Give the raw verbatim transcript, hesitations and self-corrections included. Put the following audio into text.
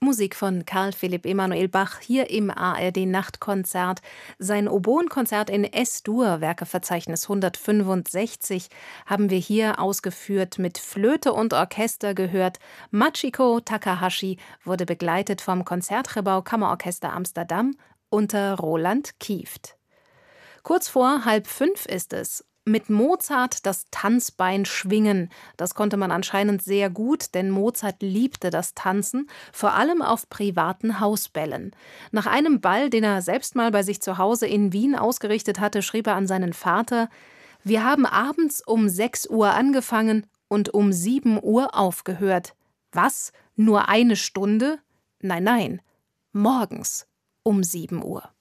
Musik von Karl Philipp Emanuel Bach hier im A R D-Nachtkonzert. Sein Oboenkonzert in S-Dur, Werkeverzeichnis hundertfünfundsechzig, haben wir hier ausgeführt, mit Flöte und Orchester gehört. Machiko Takahashi wurde begleitet vom Concertgebouw Kammerorchester Amsterdam unter Roland Kieft. Kurz vor halb fünf ist es. Mit Mozart das Tanzbein schwingen. Das konnte man anscheinend sehr gut, denn Mozart liebte das Tanzen, vor allem auf privaten Hausbällen. Nach einem Ball, den er selbst mal bei sich zu Hause in Wien ausgerichtet hatte, schrieb er an seinen Vater: Wir haben abends um sechs Uhr angefangen und um sieben Uhr aufgehört. Was? Nur eine Stunde? Nein, nein, morgens um sieben Uhr.